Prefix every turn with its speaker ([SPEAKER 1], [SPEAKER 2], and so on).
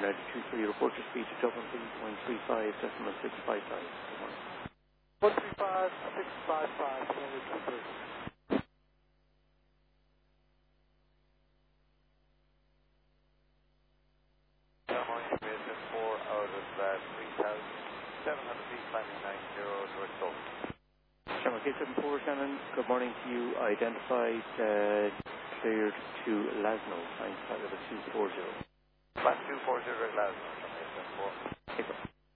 [SPEAKER 1] United 23, report your speed to Dublin, please, 135.655. Good morning.
[SPEAKER 2] 135.655, November 23.
[SPEAKER 3] Good morning, Space 4 out of 3,700 feet, climbing 90 towards Dublin.
[SPEAKER 1] Shamrock 874, Shannon, good morning to you. Identified, cleared to Lasno, 9 240.
[SPEAKER 3] Flight 240 Glasgow, 874.